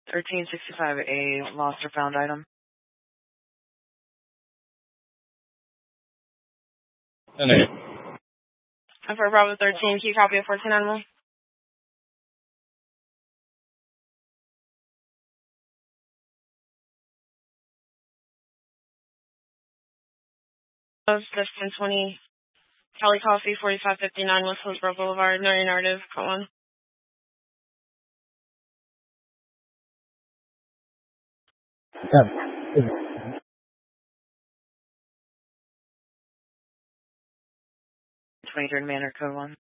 1365, a lost or found item. And a For Bravo 13, can you copy a 14 animal? Of this 1020 Cali Coffee, 4559 West Hillsborough Boulevard, know your narrative, call one. yeah. 23rd Manor, code 1.